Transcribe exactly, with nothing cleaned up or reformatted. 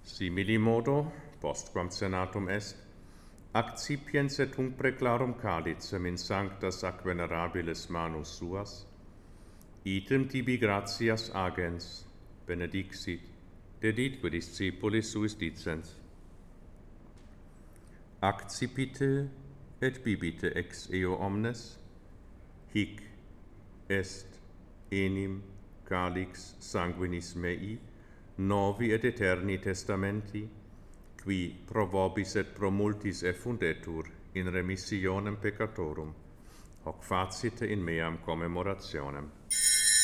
Simili modo, postquam senatum est, accipiens et tunc preclarum calicem in sancta sac venerabilis manus suas, item tibi gratias agens, benedixit, deditque discipulis suis dicens. Accipite et bibite ex eo omnes, hic est enim calix sanguinis mei, novi et eterni testamenti, qui pro vobis et pro multis effundetur in remissionem peccatorum, hoc facite in meam commemorationem.